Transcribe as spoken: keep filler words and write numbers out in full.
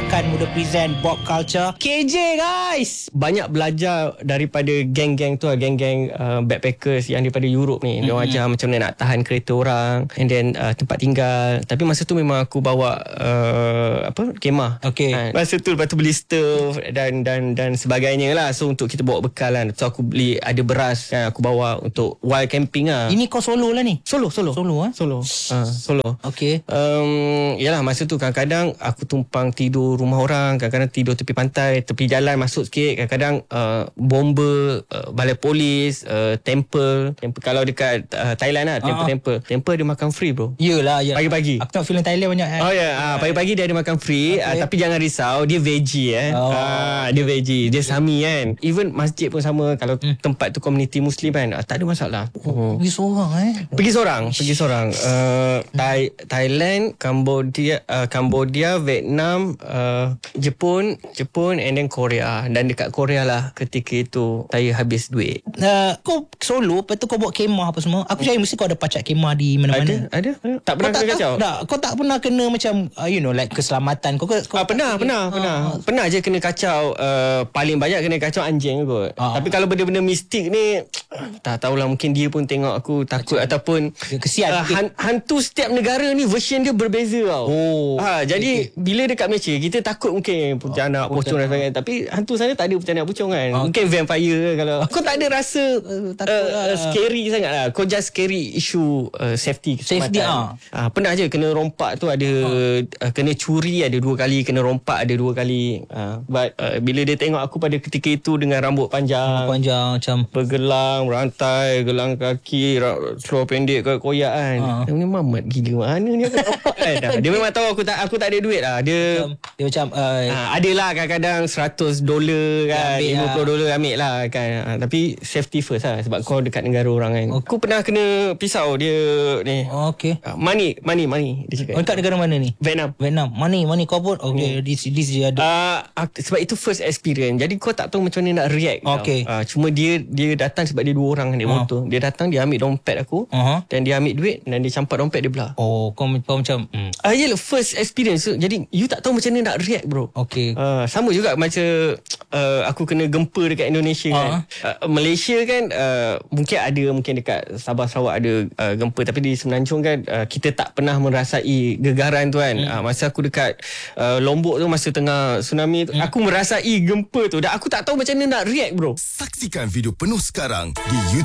Pekan Muda present Bob Culture K J guys. Banyak belajar daripada geng-geng tu lah, geng-geng uh, backpackers yang daripada Europe ni. Dia mm-hmm. ajar macam mana nak tahan kereta orang, and then uh, tempat tinggal. Tapi masa tu memang aku bawa uh, apa kemah. Okay. Ha, masa tu lepas tu beli stove dan dan dan sebagainya lah. So untuk kita bawa bekal kan. So aku beli ada beras kan, aku bawa untuk while camping lah. Ini kau solo lah ni? Solo, solo. Solo eh? Solo. Uh, solo. Okay. Um, yalah masa tu kadang-kadang aku tumpang tidur rumah orang, kadang-kadang tidur tepi pantai, tepi jalan masuk sikit, kadang-kadang uh, bomber, uh, balai polis, uh, temple. Temple kalau dekat uh, Thailand lah, temple, uh-huh. temple. Temple dia makan free bro. Yelah, yelah. Pagi-pagi. Aku tengok filem Thailand banyak eh. Oh ya, yeah. uh, pagi-pagi dia ada makan free, okay. uh, tapi jangan risau, dia veggie eh. Oh. Uh, dia veggie, dia sami kan. Even masjid pun sama, kalau hmm. tempat tu komuniti Muslim kan, uh, tak ada masalah. Oh, pergi seorang eh. Pergi seorang, pergi seorang. Uh, Thai, Thailand, Cambodia, uh, Cambodia, Vietnam, uh, Jepun, Jepun and then Korea. Dan dekat Korea lah ketika itu saya habis duit. Uh, kau solo, lepas tu kau bawa kemah apa semua. Aku cakap mesti kau ada pacak kemah di mana-mana. Ada, ada. Tak pernah kena kacau? Tak, kau tak pernah kena macam uh, you know like keselamatan. Kau, kau ah, pernah, pernah, uh, pernah. Uh, pernah je kena kacau. Uh, paling banyak kena kacau anjing kot. Uh, Tapi kalau benda-benda mistik ni tak tahulah, mungkin dia pun tengok aku takut macam, ataupun kesian. Uh, han, hantu setiap negara ni version dia berbeza tau. Oh. Ha, jadi okay. bila dekat Malaysia kita takut mungkin pontianak, oh, pocong dan sebagainya. Tapi hantu sana tak ada pontianak, pocong kan. Okay. Mungkin vampire kalau. Kau tak ada rasa uh, takut uh, lah. Scary sangat lah. Kau just scary issue uh, safety. Safety ah. Uh, pernah je kena rompak tu ada uh. Uh, kena curi ada dua kali, kena rompak ada dua kali. Uh, but uh, bila dia tengok aku pada ketika itu dengan rambut panjang, rambut panjang macam bergelang, berantai, gelang kaki, seluar pendek koyak kan. Uh. Dia ni mamat gila mana ni aku nampak kan. Dia memang tahu aku tak aku tak ada duit lah. Dia macam, dia macam uh, uh, adalah kadang-kadang seratus dolar kan, lima puluh dolar ambil lah kan. Uh, tapi safety first lah sebab kau dekat negara orang kan. Okay. Aku pernah kena pisau dia ni. Okay. Uh, money, money, money dia cakap. Oh, dekat negara mana ni? Vietnam. Vietnam. Money, money kau pun. Okay, hmm. this this dia ada. Uh, sebab itu first experience. Jadi kau tak tahu macam mana nak react. Okay. Uh, cuma dia dia datang sebab dia dua orang naik uh. motor. Dia datang, dia ambil dompet aku. Uh-huh. Dan dia ambil duit dan dia campak dompet dia belah. Oh, kau, kau macam hmm. Ah, uh, yalah first experience. Jadi you tak tahu macam mana nak react bro. Okay. Uh, sama juga macam uh, aku kena gempa dekat Indonesia uh-huh. kan. Uh, Malaysia kan uh, mungkin ada, mungkin dekat Sabah Sarawak ada uh, gempa, tapi di Semenanjung kan uh, kita tak pernah merasai gegaran tu kan. Hmm. Uh, masa aku dekat uh, Lombok tu masa tengah tsunami tu, hmm. aku merasai gempa tu dan aku tak tahu macam mana nak react bro. Saksikan video penuh sekarang di YouTube.